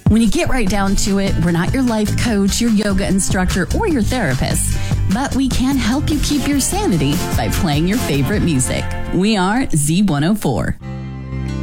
When you get right down to it, we're not your life coach, your yoga instructor, or your therapist, but we can help you keep your sanity by playing your favorite music. We are Z104.